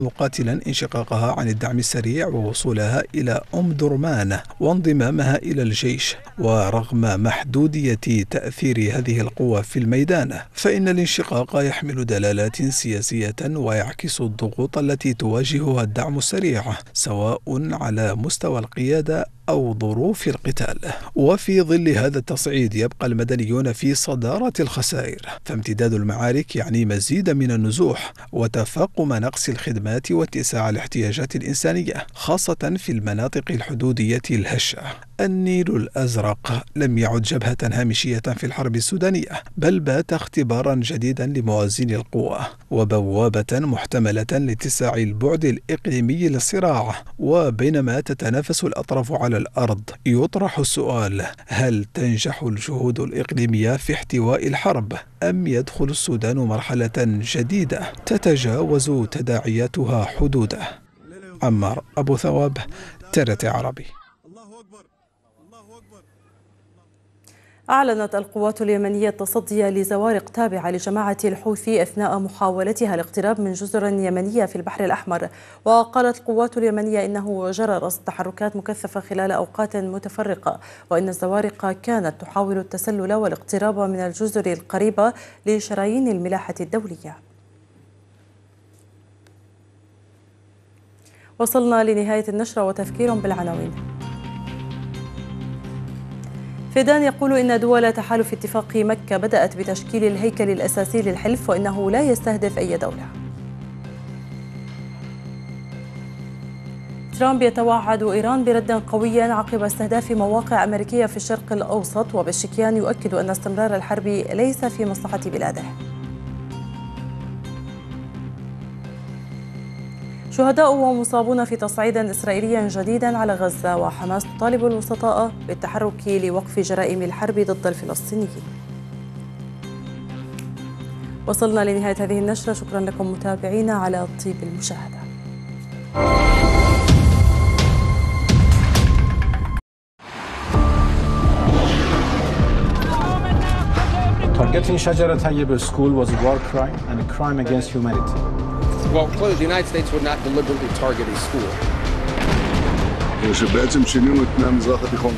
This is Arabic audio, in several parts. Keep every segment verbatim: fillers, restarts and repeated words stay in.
مقاتلا انشقاقها عن الدعم السريع ووصولها إلى أم درمان وانضمامها إلى الجيش. ورغم محدودية تأثير هذه القوى في الميدان، فإن الانشقاق يحمل دلالات سياسية ويعكس الضغوط التي تواجهها الدعم السريع، سواء على مستوى القيادة أو ظروف القتال. وفي ظل هذا التصعيد يبقى المدنيون في صدارة الخسائر، فامتداد المعارك يعني مزيد من النزوح وتفاقم نقص الخدمات واتساع الاحتياجات الإنسانية، خاصة في المناطق الحدودية الهشة. النيل الأزرق لم يعد جبهة هامشية في الحرب السودانية، بل بات اختبارا جديدا لموازين القوى وبوابة محتملة لاتساع البعد الإقليمي للصراع. وبينما تتنافس الأطراف على الأرض، يطرح السؤال: هل تنجح الجهود الإقليمية في احتواء الحرب، أم يدخل السودان مرحلة جديدة تتجاوز تداعياتها حدوده؟ عمار أبو ثواب، ترتي عربي. أعلنت القوات اليمنية التصدي لزوارق تابعة لجماعة الحوثي أثناء محاولتها الاقتراب من جزر يمنية في البحر الأحمر. وقالت القوات اليمنية إنه جرى رصد تحركات مكثفة خلال أوقات متفرقة، وإن الزوارق كانت تحاول التسلل والاقتراب من الجزر القريبة لشرايين الملاحة الدولية. وصلنا لنهاية النشرة وتذكير بالعناوين. فيدان يقول إن دول تحالف اتفاق مكة بدأت بتشكيل الهيكل الأساسي للحلف وإنه لا يستهدف أي دولة. ترامب يتوعد إيران برد قوي عقب استهداف مواقع أمريكية في الشرق الأوسط، وبشكيان يؤكد أن استمرار الحرب ليس في مصلحة بلاده. شهداء ومصابون في تصعيد إسرائيلي جديد على غزة، وحماس تطالب الوسطاء بالتحرك لوقف جرائم الحرب ضد الفلسطينيين. وصلنا لنهاية هذه النشرة، شكرا لكم متابعينا على طيب المشاهدة. Targeting Shajara Tayyib school was a war crime and a crime against humanity. Well, clearly the United States would not deliberately target a school. שבעצם שינינו את פני המזרח התיכון.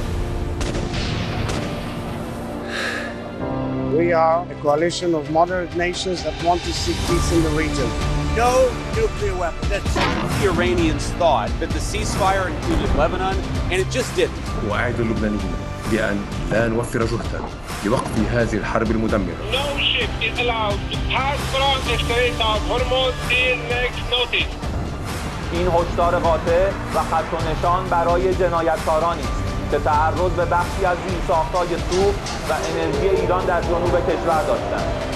We are a coalition of moderate nations that want to seek peace in the region. No nuclear weapons. That's the Iranians thought that the ceasefire included Lebanon, and it just didn't. وأعد اللبنانيين بأن لا نوفر جهدا لوقف هذه الحرب المدمرة. No ship is allowed to pass from the Strait of Hormuz till next notice. این هشدار قاطع و خط و نشان برای جنایتکارانی است که تعرض به بخشی از زیرساخت‌های سوخت و انرژی ایران در جنوب کشور داشتند.